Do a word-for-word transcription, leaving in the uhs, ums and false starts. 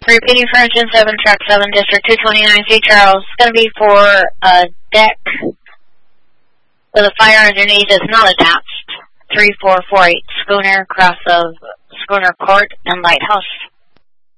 Repeating for engine seven, track seven, district two twenty-nine, C. Charles. It's going to be for a deck with a fire underneath is not attached. three four four eight, schooner, cross of Schooner Court and Lighthouse.